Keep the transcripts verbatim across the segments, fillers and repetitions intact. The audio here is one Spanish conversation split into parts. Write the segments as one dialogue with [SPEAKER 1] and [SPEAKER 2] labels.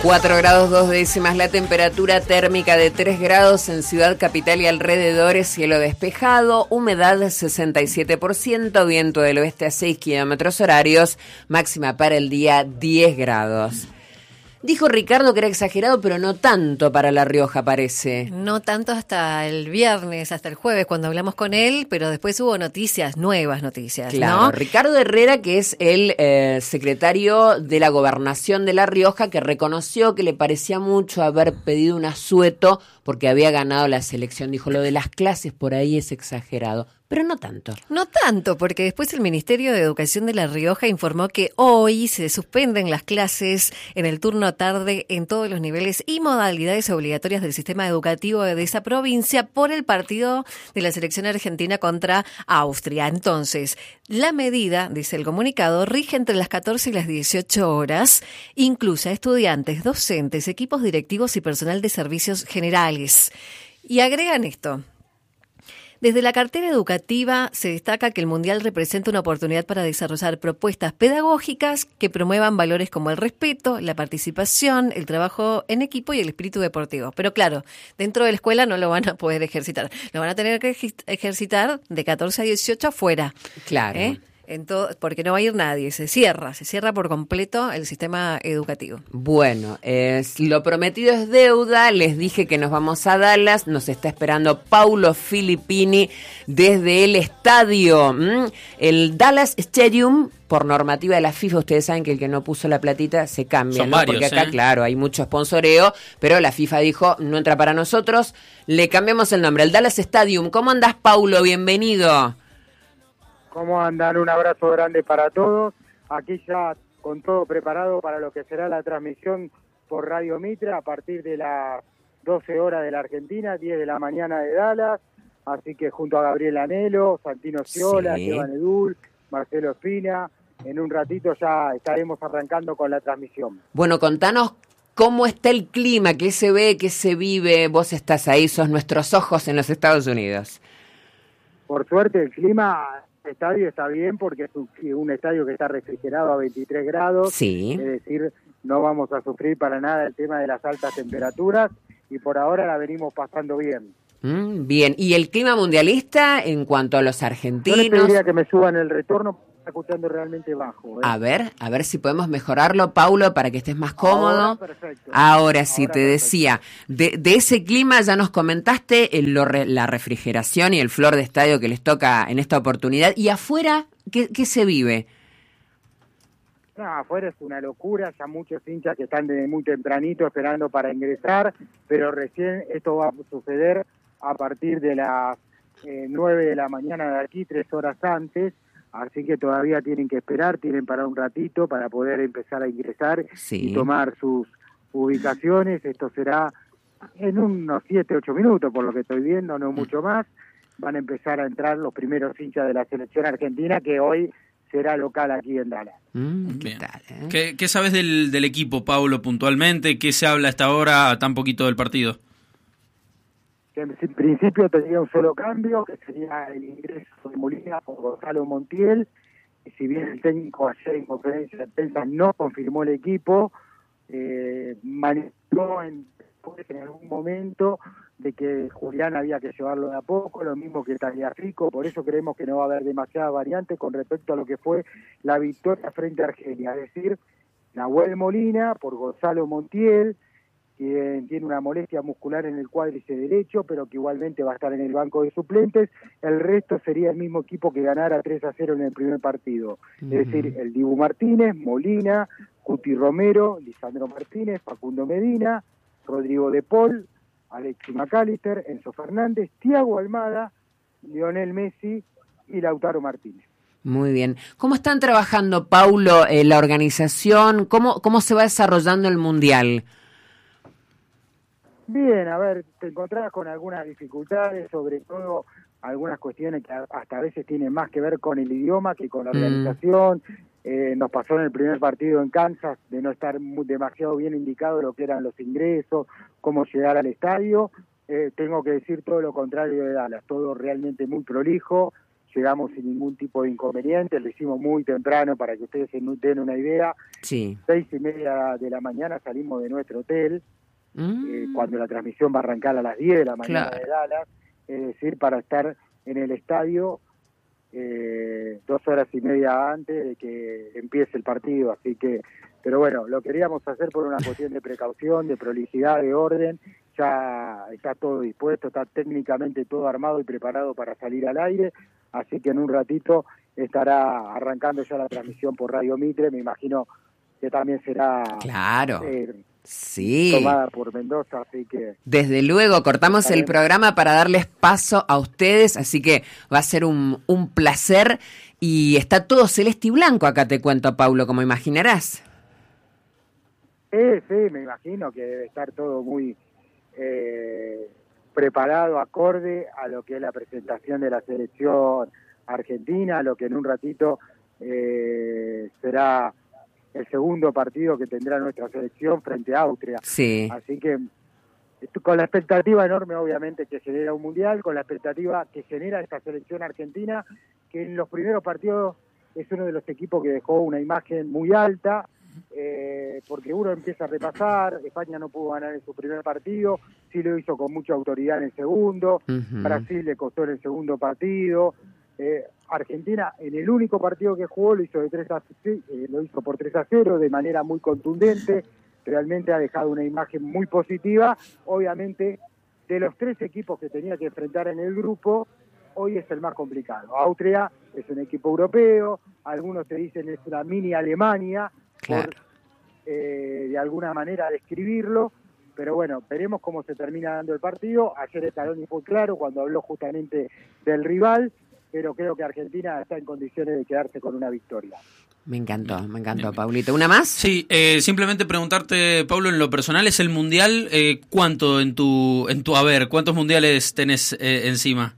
[SPEAKER 1] cuatro grados dos décimas la temperatura térmica de tres grados en Ciudad Capital y alrededores, cielo despejado, humedad sesenta y siete por ciento, viento del oeste a seis kilómetros horarios, máxima para el día diez grados. Dijo Ricardo que era exagerado, pero no tanto para La Rioja, parece.
[SPEAKER 2] No tanto hasta el viernes, hasta el jueves, cuando hablamos con él, pero después hubo noticias, nuevas noticias,
[SPEAKER 1] claro,
[SPEAKER 2] ¿no?
[SPEAKER 1] Ricardo Herrera, que es el eh, secretario de la Gobernación de La Rioja, que reconoció que le parecía mucho haber pedido un asueto porque había ganado la selección. Dijo, lo de las clases por ahí es exagerado. Pero no tanto.
[SPEAKER 2] No tanto, porque después el Ministerio de Educación de La Rioja informó que hoy se suspenden las clases en el turno tarde en todos los niveles y modalidades obligatorias del sistema educativo de esa provincia por el partido de la selección argentina contra Austria. Entonces, la medida, dice el comunicado, rige entre las catorce y las dieciocho horas, incluye a estudiantes, docentes, equipos directivos y personal de servicios generales. Y agregan esto. Desde la cartera educativa se destaca que el Mundial representa una oportunidad para desarrollar propuestas pedagógicas que promuevan valores como el respeto, la participación, el trabajo en equipo y el espíritu deportivo. Pero claro, dentro de la escuela no lo van a poder ejercitar. Lo van a tener que ejercitar de catorce a dieciocho afuera.
[SPEAKER 1] Claro.
[SPEAKER 2] ¿Eh? Entonces, porque no va a ir nadie, se cierra, se cierra por completo el sistema educativo.
[SPEAKER 1] Bueno, es, lo prometido es deuda, les dije que nos vamos a Dallas, nos está esperando Paulo Filippini desde el estadio, ¿m? El Dallas Stadium, por normativa de la FIFA, ustedes saben que el que no puso la platita se cambia,
[SPEAKER 3] Son
[SPEAKER 1] ¿no?
[SPEAKER 3] varios,
[SPEAKER 1] Porque acá,
[SPEAKER 3] ¿eh?
[SPEAKER 1] claro, hay mucho sponsoreo, pero la FIFA dijo, no entra para nosotros, le cambiamos el nombre, el Dallas Stadium. ¿Cómo andás, Paulo? Bienvenido.
[SPEAKER 4] ¿Cómo andan? Un abrazo grande para todos. Aquí ya con todo preparado para lo que será la transmisión por Radio Mitre a partir de las doce horas de la Argentina, diez de la mañana de Dallas. Así que junto a Gabriel Anelo, Santino Sciola,
[SPEAKER 1] Sí.
[SPEAKER 4] Esteban Edul, Marcelo Espina, en un ratito ya estaremos arrancando con la transmisión.
[SPEAKER 1] Bueno, contanos cómo está el clima, qué se ve, qué se vive. Vos estás ahí, sos nuestros ojos en los Estados Unidos.
[SPEAKER 4] Por suerte el clima... El estadio está bien porque es un, un estadio que está refrigerado a veintitrés grados,
[SPEAKER 1] Sí.
[SPEAKER 4] es decir, no vamos a sufrir para nada el tema de las altas temperaturas y por ahora la venimos pasando bien.
[SPEAKER 1] Mm, bien, ¿y el clima mundialista en cuanto a los
[SPEAKER 4] Yo les
[SPEAKER 1] argentinos?
[SPEAKER 4] pediría que me suban el retorno, está escuchando realmente bajo. ¿eh?
[SPEAKER 1] A ver, a ver si podemos mejorarlo, Paulo, para que estés más cómodo.
[SPEAKER 4] Ahora, perfecto.
[SPEAKER 1] Ahora sí,
[SPEAKER 4] Ahora
[SPEAKER 1] te
[SPEAKER 4] perfecto.
[SPEAKER 1] decía, de, de ese clima ya nos comentaste el, lo re- la refrigeración y el flor de estadio que les toca en esta oportunidad. ¿Y afuera qué, qué se vive?
[SPEAKER 4] No, afuera es una locura, ya muchos hinchas que están desde muy tempranito esperando para ingresar, pero recién esto va a suceder a partir de las eh, nueve de la mañana de aquí, tres horas antes, así que todavía tienen que esperar, tienen para un ratito para poder empezar a ingresar
[SPEAKER 1] Sí.
[SPEAKER 4] y tomar sus ubicaciones. Esto será en unos siete, ocho minutos, por lo que estoy viendo, no mucho más. Van a empezar a entrar los primeros hinchas de la selección argentina, que hoy será local aquí en Dallas.
[SPEAKER 1] Mm, ¿qué
[SPEAKER 3] Bien.
[SPEAKER 1] tal, eh?
[SPEAKER 3] ¿Qué, qué sabes del, del equipo, Paulo, puntualmente? ¿Qué se habla hasta ahora a tan poquito del partido?
[SPEAKER 4] Que en principio tendría un solo cambio, que sería el ingreso de Molina por Gonzalo Montiel. Y si bien el técnico ayer en conferencia de prensa no confirmó el equipo, eh, manifestó en, en algún momento de que Julián había que llevarlo de a poco, lo mismo que Tagliafico, por eso creemos que no va a haber demasiadas variantes con respecto a lo que fue la victoria frente a Argelia, es decir, Nahuel Molina por Gonzalo Montiel, quien tiene una molestia muscular en el cuádriceps derecho, pero que igualmente va a estar en el banco de suplentes. El resto sería el mismo equipo que ganara tres a cero en el primer partido. Uh-huh. Es decir, el Dibu Martínez, Molina, Cuti Romero, Lisandro Martínez, Facundo Medina, Rodrigo De Paul, Alexis McAllister, Enzo Fernández, Thiago Almada, Lionel Messi y Lautaro Martínez.
[SPEAKER 1] Muy bien. ¿Cómo están trabajando, Paulo, eh, la organización? ¿Cómo, cómo se va desarrollando el Mundial?
[SPEAKER 4] Bien, a ver, te encontrás con algunas dificultades, sobre todo algunas cuestiones que hasta a veces tienen más que ver con el idioma que con la organización. Mm. Eh, nos pasó en el primer partido en Kansas de no estar muy, demasiado bien indicado lo que eran los ingresos, cómo llegar al estadio. Eh, tengo que decir todo lo contrario de Dallas, todo realmente muy prolijo. llegamos sin ningún tipo de inconveniente, lo hicimos muy temprano para que ustedes se den una idea.
[SPEAKER 1] Sí.
[SPEAKER 4] Seis y media de la mañana salimos de nuestro hotel, mm. eh, cuando la transmisión va a arrancar a las diez de la mañana claro. de Dallas, es decir, para estar en el estadio eh, dos horas y media antes de que empiece el partido, así que, pero bueno, lo queríamos hacer por una cuestión de precaución, de prolijidad, de orden. Ya está todo dispuesto, está técnicamente todo armado y preparado para salir al aire, así que en un ratito estará arrancando ya la transmisión por Radio Mitre, me imagino que también será
[SPEAKER 1] claro.
[SPEAKER 4] eh,
[SPEAKER 1] sí.
[SPEAKER 4] tomada por Mendoza, así que...
[SPEAKER 1] Desde luego, cortamos el programa para darles paso a ustedes, así que va a ser un, un placer, y está todo celeste y blanco acá, te cuento, Paulo, como imaginarás.
[SPEAKER 4] Sí, sí, me imagino que debe estar todo muy... Eh, preparado acorde a lo que es la presentación de la selección argentina, lo que en un ratito eh, será el segundo partido que tendrá nuestra selección frente a Austria.
[SPEAKER 1] Sí.
[SPEAKER 4] Así que con la expectativa enorme, obviamente, que genera un mundial, con la expectativa que genera esta selección argentina, que en los primeros partidos es uno de los equipos que dejó una imagen muy alta. Eh, porque uno empieza a repasar, España no pudo ganar en su primer partido, sí lo hizo con mucha autoridad en el segundo, uh-huh. Brasil le costó en el segundo partido, eh, Argentina en el único partido que jugó lo hizo de tres a cero, eh, lo hizo por tres a cero de manera muy contundente, realmente ha dejado una imagen muy positiva. Obviamente de los tres equipos que tenía que enfrentar en el grupo, hoy es el más complicado. Austria es un equipo europeo, algunos te dicen es una mini Alemania,
[SPEAKER 1] claro.
[SPEAKER 4] por eh, de alguna manera describirlo, pero bueno, veremos cómo se termina dando el partido. Ayer Scaloni fue claro cuando habló justamente del rival, pero creo que Argentina está en condiciones de quedarse con una victoria.
[SPEAKER 1] Me encantó, me encantó, Paulito. ¿Una más?
[SPEAKER 3] Sí, eh, simplemente preguntarte, Pablo, en lo personal, ¿es el mundial eh, cuánto en tu en tu haber? ¿Cuántos mundiales tenés eh, encima?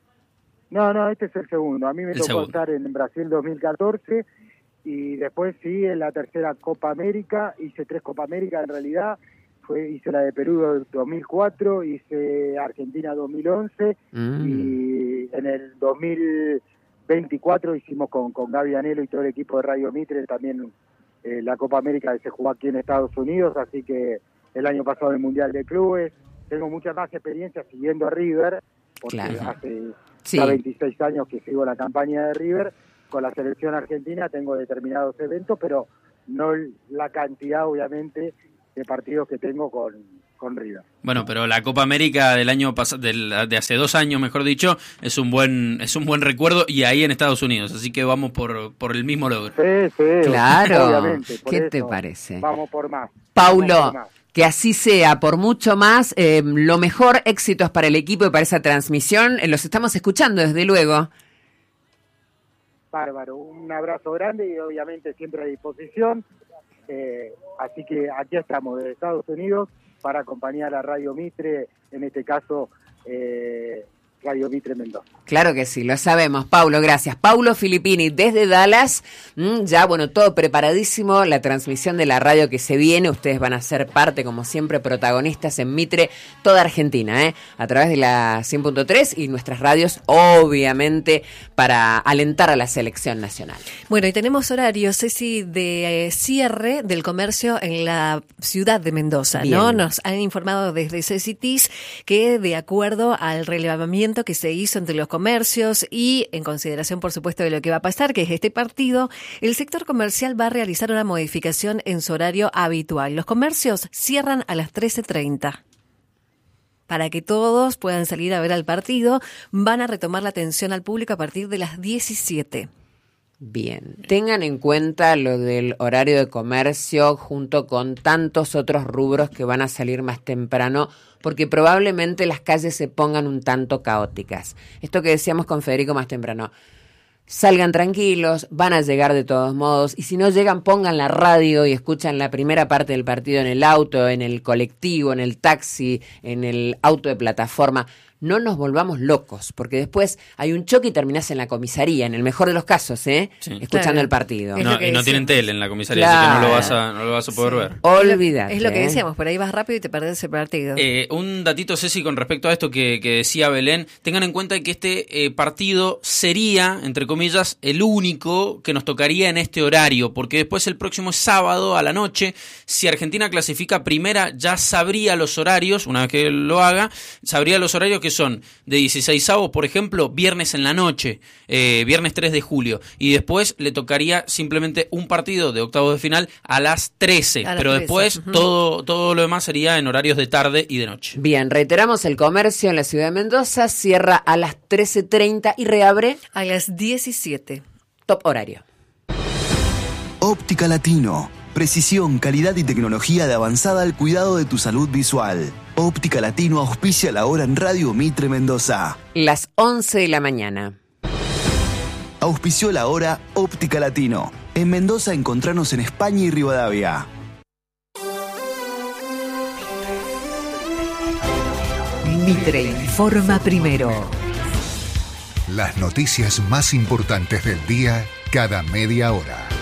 [SPEAKER 4] No, no, este es el segundo. A mí me
[SPEAKER 3] el
[SPEAKER 4] tocó
[SPEAKER 3] segundo.
[SPEAKER 4] estar en Brasil dos mil catorce y después sí, en la tercera Copa América, hice tres Copa América en realidad, fue hice la de Perú dos mil cuatro, hice Argentina dos mil once mm. y en el dos mil veinticuatro hicimos con, con Gaby Anelo y todo el equipo de Radio Mitre también eh, la Copa América que se jugó aquí en Estados Unidos, así que el año pasado el Mundial de Clubes, tengo mucha más experiencia siguiendo a River, porque
[SPEAKER 1] claro.
[SPEAKER 4] hace
[SPEAKER 1] sí.
[SPEAKER 4] ya veintiséis años que sigo la campaña de River. Con la selección argentina tengo determinados eventos, pero no la cantidad, obviamente, de partidos que tengo con, con River.
[SPEAKER 3] Bueno, pero la Copa América del año pasado, de hace dos años, mejor dicho, es un buen es un buen recuerdo, y ahí en Estados Unidos, así que vamos por por el mismo logro.
[SPEAKER 4] Sí, sí.
[SPEAKER 1] Claro.
[SPEAKER 4] Obviamente,
[SPEAKER 1] ¿Qué te parece?
[SPEAKER 4] Vamos por más.
[SPEAKER 1] Paulo,
[SPEAKER 4] por más.
[SPEAKER 1] Que así sea, por mucho más, eh, lo mejor, éxitos para el equipo y para esa transmisión, eh, los estamos escuchando desde luego.
[SPEAKER 4] Bárbaro, un abrazo grande y obviamente siempre a disposición, eh, así que aquí estamos desde Estados Unidos para acompañar a Radio Mitre, en este caso eh, Radio Mitre Mendoza.
[SPEAKER 1] Claro que sí, lo sabemos, Paulo, gracias. Paulo Filippini desde Dallas, mm, ya bueno, todo preparadísimo, la transmisión de la radio que se viene, ustedes van a ser parte, como siempre, protagonistas en Mitre, toda Argentina, ¿eh? A través de la cien punto tres y nuestras radios, obviamente, para alentar a la selección nacional.
[SPEAKER 2] Bueno, y tenemos horarios, Ceci, de eh, cierre del comercio en la ciudad de Mendoza,
[SPEAKER 1] Bien.
[SPEAKER 2] ¿no? Nos han informado desde Cecitis que de acuerdo al relevamiento que se hizo entre los comercios y en consideración, por supuesto, de lo que va a pasar, que es este partido, el sector comercial va a realizar una modificación en su horario habitual. Los comercios cierran a las trece treinta. Para que todos puedan salir a ver al partido, van a retomar la atención al público a partir de las diecisiete.
[SPEAKER 1] Bien, tengan en cuenta lo del horario de comercio junto con tantos otros rubros que van a salir más temprano, porque probablemente las calles se pongan un tanto caóticas. Esto que decíamos con Federico más temprano, salgan tranquilos, van a llegar de todos modos, y si no llegan, pongan la radio y escuchan la primera parte del partido en el auto, en el colectivo, en el taxi, en el auto de plataforma. no nos volvamos locos, porque después hay un choque y terminás en la comisaría, en el mejor de los casos, ¿eh?
[SPEAKER 3] Sí.
[SPEAKER 1] Escuchando
[SPEAKER 2] Claro.
[SPEAKER 1] el partido.
[SPEAKER 2] Es
[SPEAKER 3] No,
[SPEAKER 2] lo que
[SPEAKER 3] y no
[SPEAKER 2] decíamos.
[SPEAKER 3] tienen tele en la comisaría,
[SPEAKER 1] Claro.
[SPEAKER 3] así que no lo vas a, no lo vas a poder
[SPEAKER 2] Sí.
[SPEAKER 3] ver.
[SPEAKER 1] Olvídate.
[SPEAKER 2] Es lo que
[SPEAKER 1] ¿eh?
[SPEAKER 2] decíamos, por ahí vas rápido y te perdés el partido.
[SPEAKER 3] Eh, un datito, Ceci, con respecto a esto que, que decía Belén. Tengan en cuenta que este eh, partido sería, entre comillas, el único que nos tocaría en este horario, porque después el próximo sábado a la noche, si Argentina clasifica primera, ya sabría los horarios, una vez que lo haga, sabría los horarios que son de dieciseisavos, por ejemplo, viernes en la noche, eh, viernes tres de julio, y después le tocaría simplemente un partido de octavos de final a las trece,
[SPEAKER 2] A las
[SPEAKER 3] pero
[SPEAKER 2] trece,
[SPEAKER 3] después
[SPEAKER 2] ujú.
[SPEAKER 3] todo, todo lo demás sería en horarios de tarde y de noche.
[SPEAKER 1] Bien, reiteramos, el comercio en la ciudad de Mendoza cierra a las trece treinta y reabre
[SPEAKER 2] A las diecisiete.
[SPEAKER 1] top horario.
[SPEAKER 5] Óptica Latino. Precisión, calidad y tecnología de avanzada al cuidado de tu salud visual. Óptica Latino auspicia la hora en Radio Mitre Mendoza.
[SPEAKER 1] Las once de la mañana.
[SPEAKER 5] Auspició la hora Óptica Latino. En Mendoza encontranos en España y Rivadavia.
[SPEAKER 1] Mitre informa primero.
[SPEAKER 6] Las noticias más importantes del día cada media hora.